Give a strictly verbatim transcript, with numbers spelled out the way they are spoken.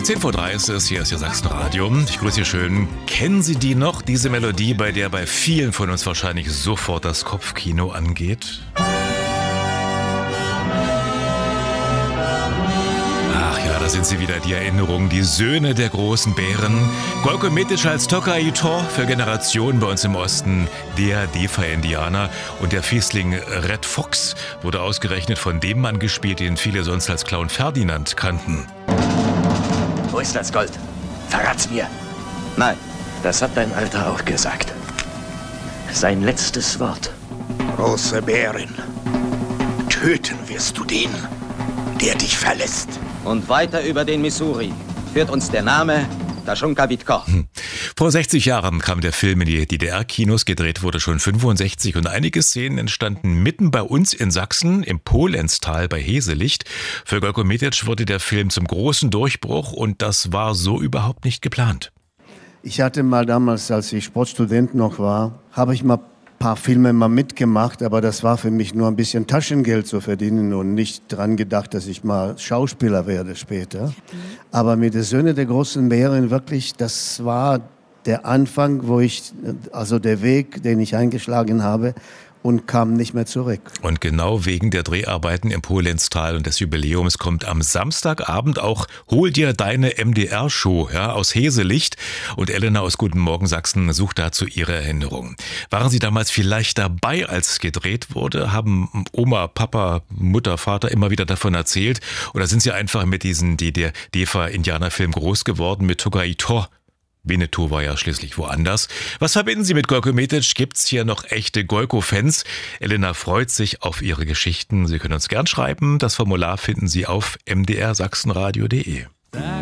zehn vor drei ist es, hier ist Ihr Sachsenradio. Ich grüße Sie schön. Kennen Sie die noch, diese Melodie, bei der bei vielen von uns wahrscheinlich sofort das Kopfkino angeht? Ach ja, da sind sie wieder, die Erinnerungen, die Söhne der großen Bären. Gojko Metic als Tokaj-Tor für Generationen bei uns im Osten, der Defa-Indianer. Und der Fiesling Red Fox wurde ausgerechnet von dem Mann gespielt, den viele sonst als Clown Ferdinand kannten. Wo ist das Gold? Verrat's mir. Nein. Das hat dein Alter auch gesagt. Sein letztes Wort. Große Bärin, töten wirst du den, der dich verlässt. Und weiter über den Missouri führt uns der Name Taschunka Witkor. Hm. Vor sechzig Jahren kam der Film in die D D R-Kinos, gedreht wurde schon fünfundsechzig und einige Szenen entstanden mitten bei uns in Sachsen, im Polenztal bei Heselicht. Für Gojko Metic wurde der Film zum großen Durchbruch und das war so überhaupt nicht geplant. Ich hatte mal damals, als ich Sportstudent noch war, habe ich mal ein paar Filme mal mitgemacht, aber das war für mich nur ein bisschen Taschengeld zu verdienen und nicht dran gedacht, dass ich mal Schauspieler werde später. Aber mit der Söhne der großen Bären wirklich, das war der Anfang, wo ich, also der Weg, den ich eingeschlagen habe, und kam nicht mehr zurück. Und genau wegen der Dreharbeiten im Polenztal und des Jubiläums kommt am Samstagabend auch Hol dir deine M D R-Show, ja, aus Heselicht. Und Elena aus Guten Morgen Sachsen sucht dazu ihre Erinnerungen. Waren Sie damals vielleicht dabei, als gedreht wurde? Haben Oma, Papa, Mutter, Vater immer wieder davon erzählt? Oder sind Sie einfach mit diesen D D R-Defa-Indianerfilm groß geworden, mit Tokaj-Tor? Winnetou war ja schließlich woanders. Was verbinden Sie mit Gojko Metic? Gibt's hier noch echte Gojko-Fans? Elena freut sich auf Ihre Geschichten. Sie können uns gern schreiben. Das Formular finden Sie auf m d r sachsenradio punkt d e.